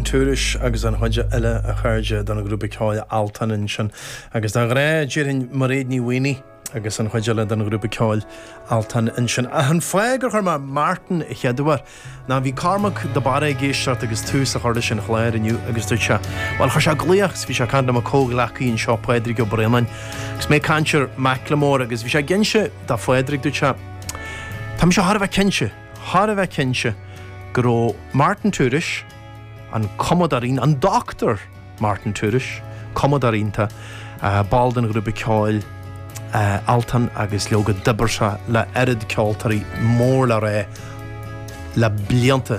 Túris agus an chuide eile a chuirde don grúpa ceáil Altanin sin agus dá ré ddíirn mar réad ní bhaoine agus an chuide eile don grúpa ceáil Altanin sin a an fáigur chu mar Martin i cheadúhar ná bhí Cormac de bara géisteart agus tús a chuirde sin chléir iniu agus dúirt se bhil chu se glíochs bhí se canta a cóglachaín seo Pádraig go Bréanáin gus mé cantir Macklemore agus bhí se ginse dá Pádraig dúirt se tá se thar a bheith cinse go Martin Túris an Comodarín, an Dr. Martin Túris, Comodarínta, baldan grúpa ceáil Altan agus leoga dibarsa le erid ceáiltarí mór le ré le blianta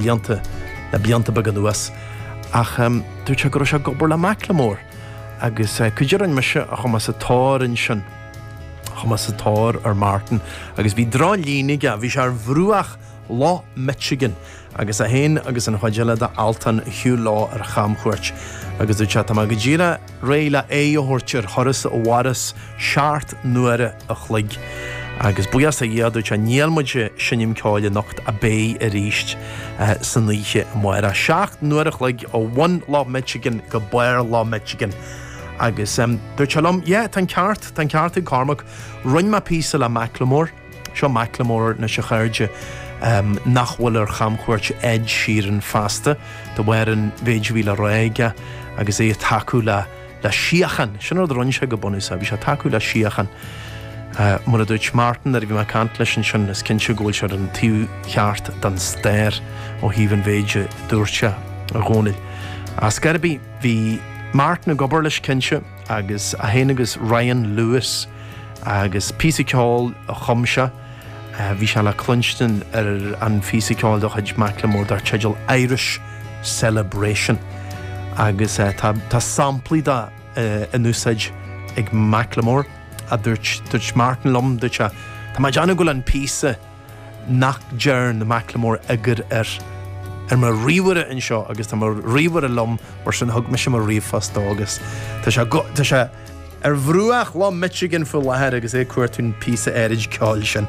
began nuas ach dúirt se go se gobar le Macklemore agus cuidiran me se a chuma sa tárin sin chuma sa tár ar Martin agus bhí drá línig a bhí se ar bhrúach lá Michigan agus a héin agus an chuideile de Altan hiú lá ar chamchuirt agus dúirt se tá go ddíra réile óthirtir thoras ó bhharas seart nuaire a chluig agus buas a dhéadú se níalmuide sinnim ceáile nocht a bé a ríist san líe muire seacht nuaire a chluig ó 1 lá Michigan go Blair lá Michigan agus dúirt se lom tan ceart in Cormac run ma písa le Macklemore seo Macklemore na se chuirde nachhfuil ar chamchuirt Ed Sheeran fasta do bhhair an bhéidhí le réige agus é taú le siachan sin ar runse go bonus a bhí se taú le siachan mar a dúirt Martin ar bhí mar cant leis sin is cinse ggóil se an tíú cheart den stéir ó híhann bhéide dúirte a gcónail a scarabí bhí Martin a gobar leis cinse agus a héanagus Ryan Lewis agus písa ceáil a chumse bhí se le clunstan ar an físicáil do chuid Macklemore dar teideal Irish Celebration agus tá samplaí da in úsáid ag Macklemore a dúirt Martin lom dúirt se tá mai deanna goil an písa nach dearn na Macklemore agur ar mar ríomhare in seo agus tá mar ríomhare lom mar sin thug me sem mar riomhfast agus tá se ar bhrúach lá Michigan fu lethir agus é cuairtún písa éirid ceáil sin